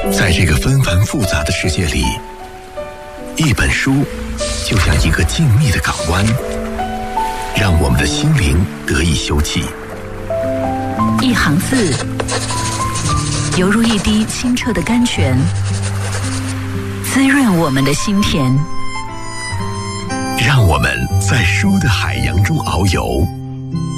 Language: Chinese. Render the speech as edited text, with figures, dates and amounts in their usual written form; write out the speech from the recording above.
在这个纷繁复杂的世界里，一本书就像一个静谧的港湾，让我们的心灵得以休憩。 一行字，犹如一滴清澈的甘泉，滋润我们的心田。 让我们在书的海洋中遨游，